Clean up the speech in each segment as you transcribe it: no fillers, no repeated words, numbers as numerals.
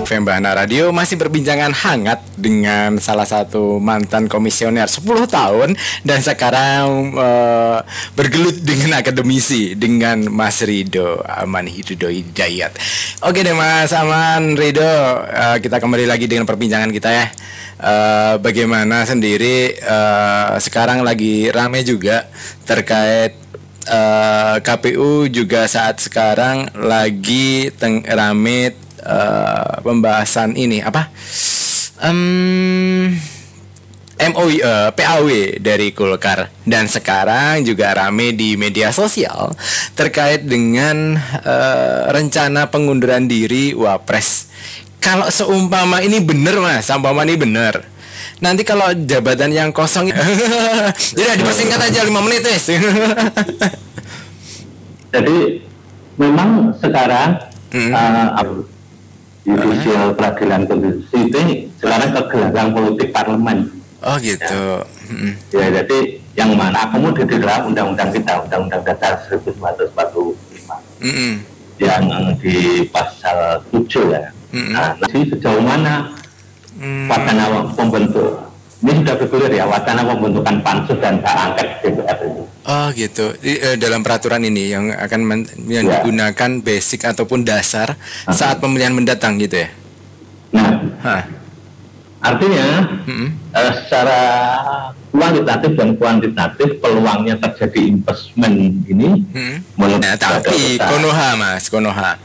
Fembahana Radio masih berbincangan hangat dengan salah satu mantan komisioner 10 tahun dan sekarang bergelut dengan akademisi, dengan Mas Ridho Aman Hidayat. Oke deh Mas Aman Ridho, kita kembali lagi dengan perbincangan kita ya. Bagaimana sendiri sekarang lagi rame juga terkait KPU juga saat sekarang lagi rame pembahasan ini apa MOU PAW dari Golkar, dan sekarang juga rame di media sosial terkait dengan rencana pengunduran diri Wapres. Kalau seumpama ini benar Mas, seumpama ini benar, nanti kalau jabatan yang kosong jadi dipersingkat aja 5 menit Mas. Jadi memang sekarang judicial peradilan konstitusi ini sekarang ke gelanggang politik parlemen. Oh gitu. Ya, jadi yang mana akomodir di dalam undang-undang kita, Undang-Undang Dasar 1945, yang di pasal 7 ya. Nah, sejauh mana wacana pembentuk ini sudah bergulir ya, wacana pembentukan pansus dan hak angket DPR ini. Oh gitu. Dalam peraturan ini yang akan digunakan basic ataupun dasar saat pemilihan mendatang gitu ya. Nah, artinya secara kualitatif dan kuantitatif peluangnya terjadi investment ini tapi Konoha Mas, Konoha.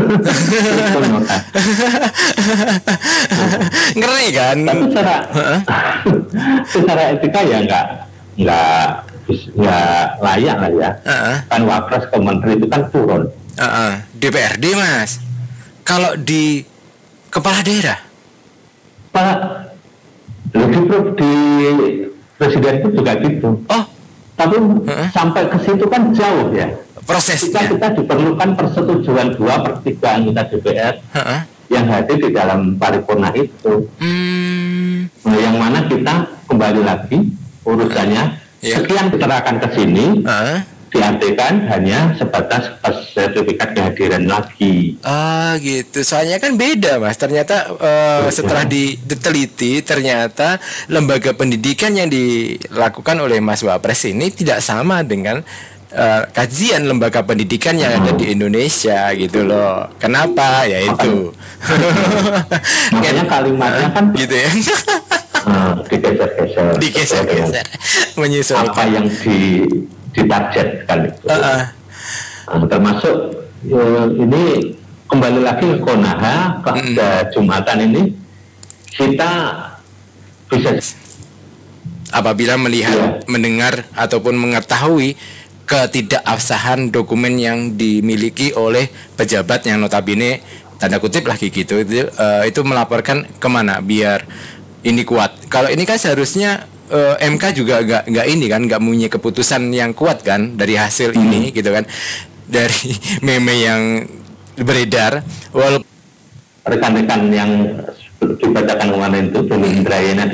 Ngeri kan? Tapi secara etika ya nggak layak lah ya. Kan Wapres ke Menteri itu kan turun. DPRD Mas. Kalau di kepala daerah, Pak, di presiden itu juga gitu. Oh, tapi sampai ke situ kan jauh ya. Prosesnya. Kita diperlukan persetujuan 2/3 anggota DPR yang hadir di dalam paripurna itu. Nah, yang mana kita kembali lagi urusannya sekian diserahkan ke sini, diartikan hanya sebatas sertifikat kehadiran lagi. Gitu. Soalnya kan beda Mas. Ternyata setelah diteliti, ternyata lembaga pendidikan yang dilakukan oleh Mas Wapres ini tidak sama dengan kajian lembaga pendidikan yang ada di Indonesia gitu loh. Kenapa? Ya itu. Makanya kalimatnya kan gitu ya. Digeser-geser. Menyesuaikan. Apa yang ditargetkan itu. Termasuk ini kembali lagi ke Konaha pada Jumatan ini kita bisa apabila melihat, mendengar ataupun mengetahui ketidakabsahan dokumen yang dimiliki oleh pejabat yang notabene tanda kutip lagi gitu itu melaporkan kemana biar ini kuat. Kalau ini kan seharusnya MK juga nggak ini kan, nggak punya keputusan yang kuat kan dari hasil ini gitu kan, dari meme yang beredar. Walaupun rekan-rekan yang dibacakan kemarin itu Bumi Indrayana